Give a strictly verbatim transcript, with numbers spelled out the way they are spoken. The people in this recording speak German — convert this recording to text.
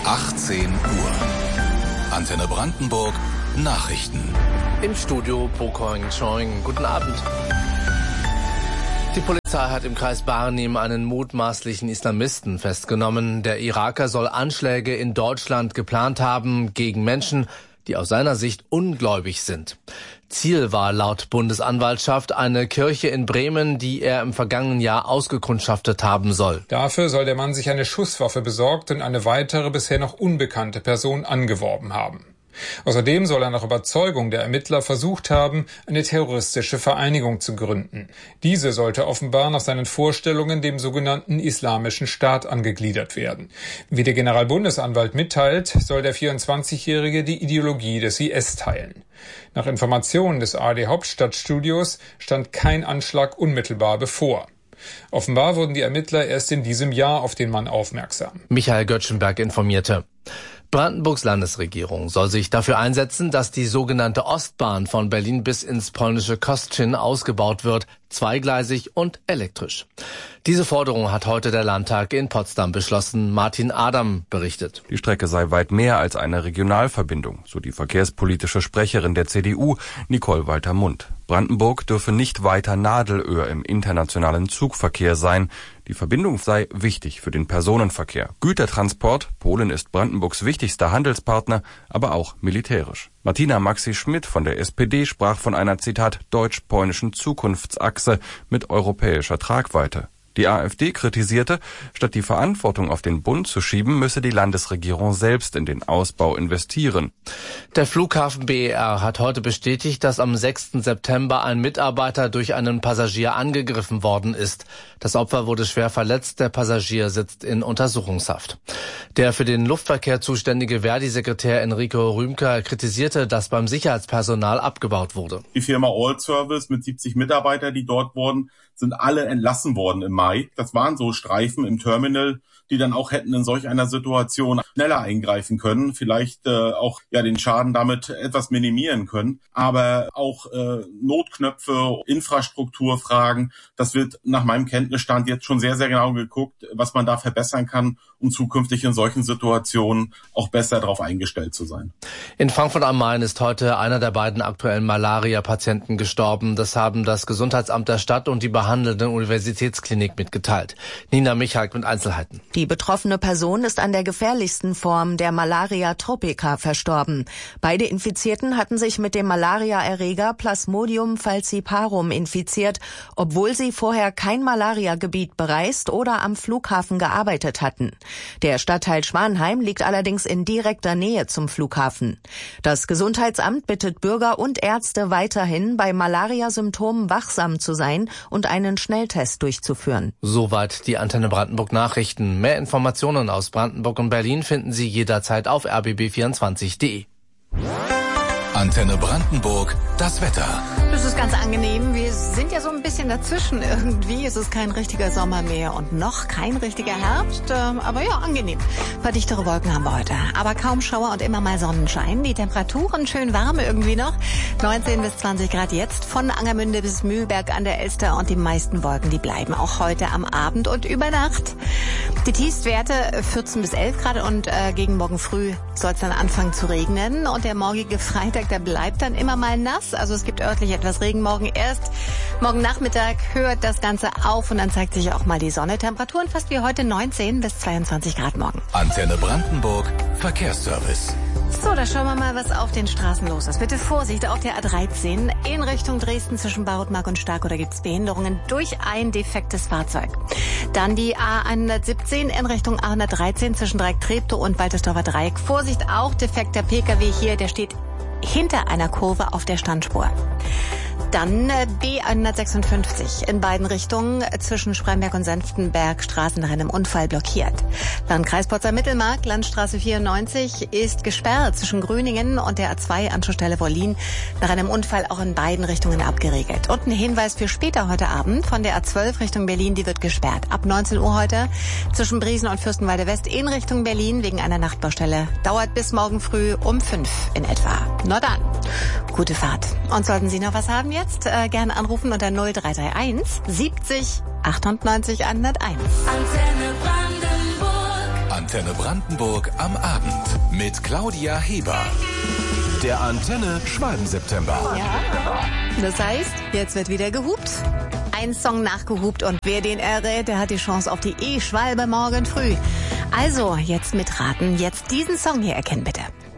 achtzehn Uhr. Antenne Brandenburg, Nachrichten. Im Studio Bokoing Choing. Guten Abend. Die Polizei hat im Kreis Barnim einen mutmaßlichen Islamisten festgenommen. Der Iraker soll Anschläge in Deutschland geplant haben gegen Menschen, die aus seiner Sicht ungläubig sind. Ziel war laut Bundesanwaltschaft eine Kirche in Bremen, die er im vergangenen Jahr ausgekundschaftet haben soll. Dafür soll der Mann sich eine Schusswaffe besorgt und eine weitere bisher noch unbekannte Person angeworben haben. Außerdem soll er nach Überzeugung der Ermittler versucht haben, eine terroristische Vereinigung zu gründen. Diese sollte offenbar nach seinen Vorstellungen dem sogenannten Islamischen Staat angegliedert werden. Wie der Generalbundesanwalt mitteilt, soll der vierundzwanzigjährige die Ideologie des I S teilen. Nach Informationen des A R D Hauptstadtstudios stand kein Anschlag unmittelbar bevor. Offenbar wurden die Ermittler erst in diesem Jahr auf den Mann aufmerksam. Michael Göttschenberg informierte. Brandenburgs Landesregierung soll sich dafür einsetzen, dass die sogenannte Ostbahn von Berlin bis ins polnische Kostrzyn ausgebaut wird, zweigleisig und elektrisch. Diese Forderung hat heute der Landtag in Potsdam beschlossen. Martin Adam berichtet. Die Strecke sei weit mehr als eine Regionalverbindung, so die verkehrspolitische Sprecherin der C D U, Nicole Walter-Mundt. Brandenburg dürfe nicht weiter Nadelöhr im internationalen Zugverkehr sein. Die Verbindung sei wichtig für den Personenverkehr. Gütertransport, Polen ist Brandenburgs wichtigster Handelspartner, aber auch militärisch. Martina Maxi-Schmidt von der S P D sprach von einer, Zitat, deutsch-polnischen Zukunftsachse mit europäischer Tragweite. Die AfD kritisierte, statt die Verantwortung auf den Bund zu schieben, müsse die Landesregierung selbst in den Ausbau investieren. Der Flughafen B E R hat heute bestätigt, dass am sechsten September ein Mitarbeiter durch einen Passagier angegriffen worden ist. Das Opfer wurde schwer verletzt, der Passagier sitzt in Untersuchungshaft. Der für den Luftverkehr zuständige Verdi-Sekretär Enrico Rümker kritisierte, dass beim Sicherheitspersonal abgebaut wurde. Die Firma All Service mit siebzig Mitarbeitern, die dort wurden, sind alle entlassen worden im Mai. Das waren so Streifen im Terminal, die dann auch hätten in solch einer Situation schneller eingreifen können, vielleicht äh, auch ja den Schaden damit etwas minimieren können. Aber auch äh, Notknöpfe, Infrastrukturfragen, das wird nach meinem Kenntnisstand jetzt schon sehr, sehr genau geguckt, was man da verbessern kann, um zukünftig in solchen Situationen auch besser darauf eingestellt zu sein. In Frankfurt am Main ist heute einer der beiden aktuellen Malaria-Patienten gestorben. Das haben das Gesundheitsamt der Stadt und die behandelnde Universitätsklinik mitgeteilt. Nina Michalk mit Einzelheiten. Die betroffene Person ist an der gefährlichsten Form der Malaria tropica verstorben. Beide Infizierten hatten sich mit dem Malaria-Erreger Plasmodium falciparum infiziert, obwohl sie vorher kein Malariagebiet bereist oder am Flughafen gearbeitet hatten. Der Stadtteil Schwanheim liegt allerdings in direkter Nähe zum Flughafen. Das Gesundheitsamt bittet Bürger und Ärzte weiterhin, bei Malaria-Symptomen wachsam zu sein und einen Schnelltest durchzuführen. Soweit die Antenne Brandenburg Nachrichten. Mehr Informationen aus Brandenburg und Berlin finden Sie jederzeit auf r b b vierundzwanzig punkt de. Antenne Brandenburg, das Wetter. Das ist ganz angenehm. Wir sind ja so ein bisschen dazwischen irgendwie. Es ist kein richtiger Sommer mehr und noch kein richtiger Herbst. Aber ja, angenehm. Ein paar dichtere Wolken haben wir heute. Aber kaum Schauer und immer mal Sonnenschein. Die Temperaturen schön warm irgendwie noch. neunzehn bis zwanzig Grad jetzt. Von Angermünde bis Mühlberg an der Elster. Und die meisten Wolken, die bleiben auch heute am Abend und über Nacht. Die Tiefstwerte vierzehn bis elf Grad. Und äh, gegen morgen früh soll es dann anfangen zu regnen. Und der morgige Freitag, der bleibt dann immer mal nass. Also es gibt örtlich etwas Regen morgen erst. Morgen Nachmittag hört das Ganze auf und dann zeigt sich auch mal die Sonne. Temperaturen fast wie heute neunzehn bis zweiundzwanzig Grad morgen. Antenne Brandenburg, Verkehrsservice. So, da schauen wir mal, was auf den Straßen los ist. Bitte Vorsicht, auf der A dreizehn in Richtung Dresden zwischen Bautmark und Starkow, da gibt es Behinderungen durch ein defektes Fahrzeug. Dann die A hundertsiebzehn in Richtung A hundertdreizehn zwischen Dreieck Treptow und Waltersdorfer Dreieck. Vorsicht, auch defekter P K W hier, der steht hinter einer Kurve auf der Standspur. Dann B hundertsechsundfünfzig in beiden Richtungen zwischen Spremberg und Senftenberg, Straße nach einem Unfall blockiert. Landkreis Potsdam-Mittelmark, Landstraße vierundneunzig ist gesperrt zwischen Gröningen und der A zwei Anschlussstelle Wollin, nach einem Unfall auch in beiden Richtungen abgeregelt. Und ein Hinweis für später heute Abend von der A zwölf Richtung Berlin, die wird gesperrt. Ab neunzehn Uhr heute zwischen Briesen und Fürstenwalde West in Richtung Berlin wegen einer Nachtbaustelle. Dauert bis morgen früh um fünf in etwa. Na dann, gute Fahrt. Und sollten Sie noch was haben jetzt, äh, gerne anrufen unter null drei drei eins siebzig achtundneunzig hunderteins. Antenne Brandenburg. Antenne Brandenburg am Abend mit Claudia Heber. Der Antenne Schwalben-September. Ja. Das heißt, jetzt wird wieder gehupt. Ein Song nachgehupt und wer den errät, der hat die Chance auf die E-Schwalbe morgen früh. Also, jetzt mitraten, jetzt diesen Song hier erkennen, bitte.